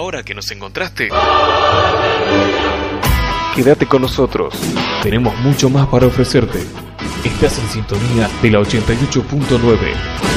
ahora que nos encontraste, quédate con nosotros. Tenemos mucho más para ofrecerte. Estás en sintonía de la 88.9.